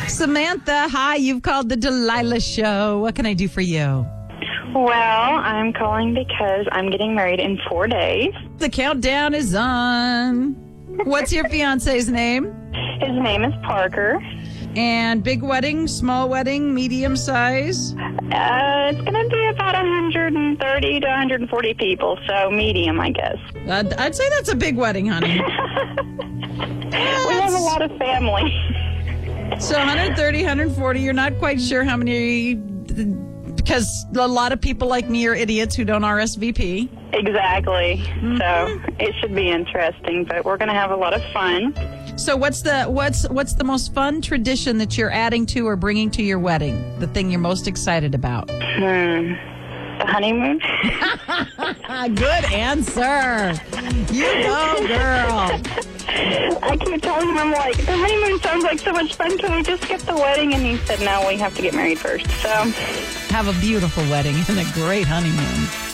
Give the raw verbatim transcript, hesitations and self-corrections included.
Samantha, hi. You've called the Delilah Show. What can I do for you? Well, I'm calling because I'm getting married in four days. The countdown is on. What's your fiance's name? His name is Parker. And big wedding, small wedding, medium size? Uh, it's going to be about one hundred thirty to one hundred forty people, so medium, I guess. I'd, I'd say that's a big wedding, honey. We have a lot of family. So one hundred thirty, one hundred forty, you're not quite sure how many, because a lot of people like me are idiots who don't R S V P. Exactly. Mm-hmm. So it should be interesting, but we're going to have a lot of fun. So what's the what's what's the most fun tradition that you're adding to or bringing to your wedding? The thing you're most excited about? Hmm. The honeymoon? Good answer. You go, girl. I keep telling him, I'm like, the honeymoon sounds like so much fun. Can we just skip the wedding? And he said, no, we have to get married first. So have a beautiful wedding and a great honeymoon.